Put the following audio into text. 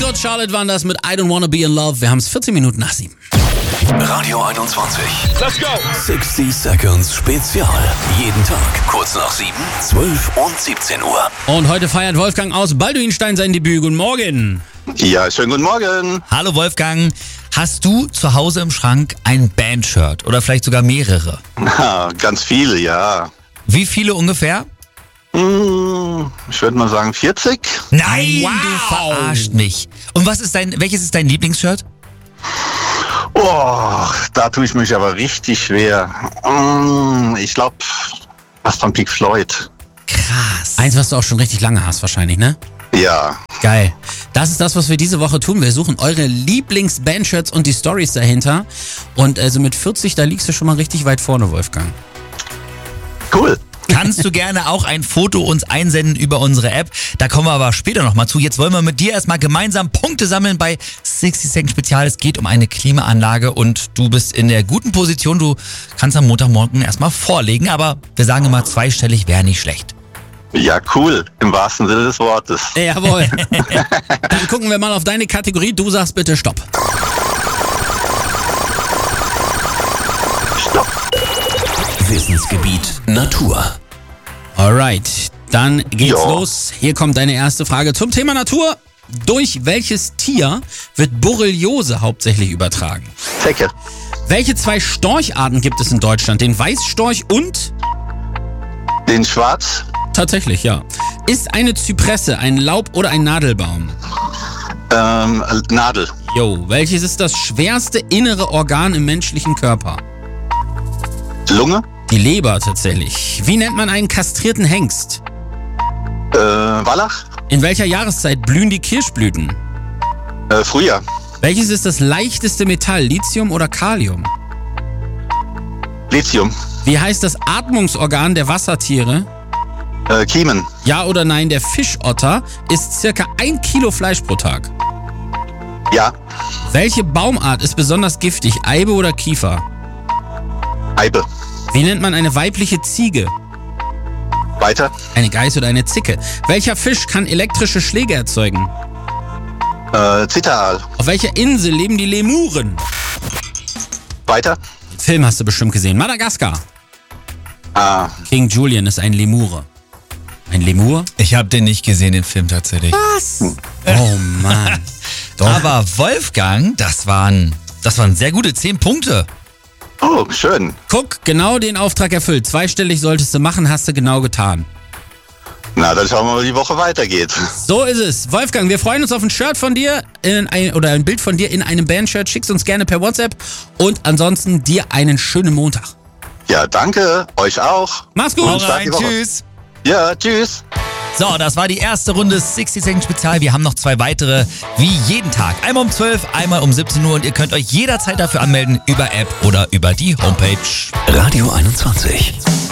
Good Charlotte waren das mit I Don't Wanna Be in Love. Wir haben es 14 Minuten nach 7. Radio 21. Let's go! 60 Seconds Spezial. Jeden Tag kurz nach 7, 12 und 17 Uhr. Und heute feiert Wolfgang aus Balduinstein sein Debüt. Guten Morgen. Ja, schönen guten Morgen. Hallo Wolfgang, hast du zu Hause im Schrank ein Bandshirt oder vielleicht sogar mehrere? Ja, ganz viele, ja. Wie viele ungefähr? Ich würde mal sagen 40. Nein, Wow. du verarscht mich. Und welches ist dein Lieblingsshirt? Oh, da tue ich mich aber richtig schwer. Ich glaube, was von Pink Floyd. Krass. Eins, was du auch schon richtig lange hast wahrscheinlich, ne? Ja, Geil. Das ist das, was wir diese Woche tun. Wir suchen eure Lieblings-Bandshirts und die Stories dahinter. Und also mit 40, da liegst du schon mal richtig weit vorne, Wolfgang. cool. Kannst du gerne auch ein Foto uns einsenden über unsere App. Da kommen wir aber später nochmal zu. Jetzt wollen wir mit dir erstmal gemeinsam Punkte sammeln bei 60 Second Spezial. Es geht um eine Klimaanlage und du bist in der guten Position. Du kannst am Montagmorgen erstmal vorlegen, aber wir sagen immer, zweistellig wäre nicht schlecht. Ja, cool. Im wahrsten Sinne des Wortes. Jawohl. Dann gucken wir mal auf deine Kategorie. Du sagst bitte Stopp. Stopp. Wissensgebiet Natur. Alright, dann geht's Ja. los. Hier kommt deine erste Frage zum Thema Natur. Durch welches Tier wird Borreliose hauptsächlich übertragen? Zecke. Welche zwei Storcharten gibt es in Deutschland? Den Weißstorch und... Den Schwarz. Tatsächlich, ja. Ist eine Zypresse ein Laub- oder ein Nadelbaum? Nadel. Jo, welches ist das schwerste innere Organ im menschlichen Körper? Lunge. Die Leber tatsächlich. Wie nennt man einen kastrierten Hengst? Wallach. In welcher Jahreszeit blühen die Kirschblüten? Frühjahr. Welches ist das leichteste Metall, Lithium oder Kalium? Lithium. Wie heißt das Atmungsorgan der Wassertiere? Kiemen. Ja oder nein, der Fischotter isst circa 1 Kilo Fleisch pro Tag. Ja. Welche Baumart ist besonders giftig, Eibe oder Kiefer? Eibe. Wie nennt man eine weibliche Ziege? Weiter. Eine Geiß oder eine Zicke? Welcher Fisch kann elektrische Schläge erzeugen? Zitteraal. Auf welcher Insel leben die Lemuren? Weiter. Den Film hast du bestimmt gesehen. Madagaskar. Ah, King Julian ist ein Lemure. Ein Lemur? Ich habe den nicht gesehen, den Film tatsächlich. Oh Mann. Doch. Aber Wolfgang, das waren sehr gute 10 Punkte. oh, schön. Guck, genau den Auftrag erfüllt. Zweistellig solltest du machen, hast du genau getan. Na, dann schauen wir mal, wie die Woche weitergeht. So ist es. Wolfgang, wir freuen uns auf ein Shirt von dir oder ein Bild von dir in einem Bandshirt. Schick's uns gerne per WhatsApp. Und ansonsten dir einen schönen Montag. Ja, danke. Euch auch. Mach's gut. Hau Start rein, die Woche. tschüss. Ja, tschüss. So, das war die erste Runde 60 Second Spezial. Wir haben noch 2 weitere, wie jeden Tag. Einmal um 12, einmal um 17 Uhr und ihr könnt euch jederzeit dafür anmelden über App oder über die Homepage. Radio 21.